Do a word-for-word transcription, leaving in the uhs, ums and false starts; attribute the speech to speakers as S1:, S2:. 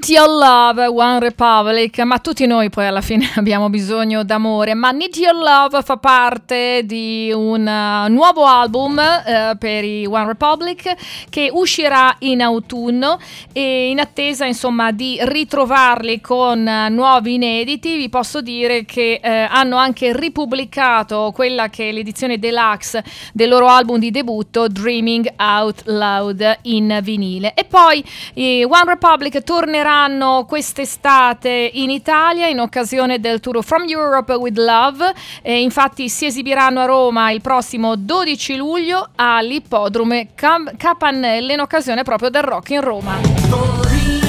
S1: Need Your Love, One Republic, ma tutti noi poi alla fine abbiamo bisogno d'amore, ma Need Your Love fa parte di un uh, nuovo album uh, per i One Republic che uscirà in autunno, e in attesa insomma di ritrovarli con uh, nuovi inediti vi posso dire che uh, hanno anche ripubblicato quella che è l'edizione deluxe del loro album di debutto Dreaming Out Loud in vinile. E poi i One Republic torneranno quest'estate in Italia in occasione del tour From Europe with Love, e infatti si esibiranno a Roma il prossimo dodici luglio all'Ippodrome Cam- Capannelle in occasione proprio del Rock in Roma.